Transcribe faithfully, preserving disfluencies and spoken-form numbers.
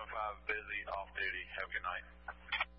seven five busy, off duty. Have a good night.